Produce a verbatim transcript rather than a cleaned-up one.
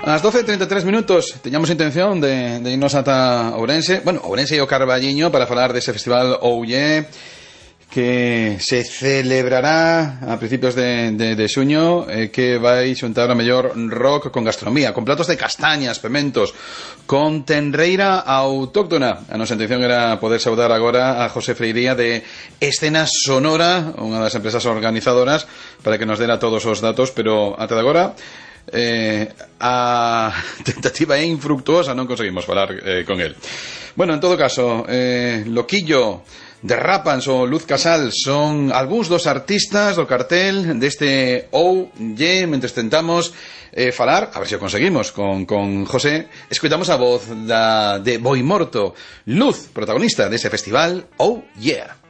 Ás doce e trinta e tres minutos teñamos intención de, de irnos ata Ourense. Bueno, Ourense e o Carballiño para falar dese festival O U L E que se celebrará a principios de, de, de xuño, eh, que vai xuntar o mellor rock con gastronomía, con platos de castañas, pementos, con tenreira autóctona. A nosa intención era poder saudar agora a José Freiría de Escena Sonora, unha das empresas organizadoras, para que nos dera todos os datos, pero ata de agora eh, a tentativa é infructuosa, non conseguimos falar eh, con el. Bueno, en todo caso, eh, Loquillo, Derrapans ou Luz Casal son algúns dos artistas do cartel deste O U L E. Mentres tentamos eh, falar, a ver se o conseguimos con, con José, escuitamos a voz da, de Boimorto, Luz, protagonista dese festival O U L E.